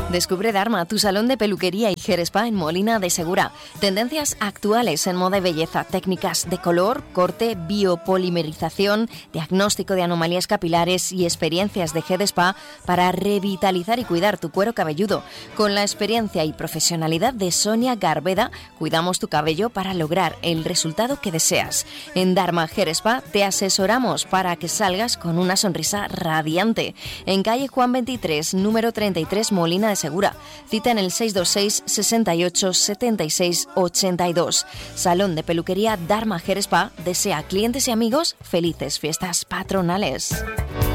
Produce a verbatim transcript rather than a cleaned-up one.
Descubre Dharma, tu salón de peluquería y hair spa en Molina de Segura. Tendencias actuales en moda y belleza, técnicas de color, corte, biopolimerización, diagnóstico de anomalías capilares y experiencias de hair spa para revitalizar y cuidar tu cuero cabelludo. Con la experiencia y profesionalidad de Sonia Garbeda, cuidamos tu cabello para lograr el resultado que deseas. En Dharma Hair Spa te asesoramos para que salgas con una sonrisa radiante. En calle Juan veintitrés, número treinta y tres, Molina de Segura. Cita en el seis dos seis, sesenta y ocho, setenta y seis, ochenta y dos. Salón de peluquería Dharma Hair Spa desea a clientes y amigos felices fiestas patronales.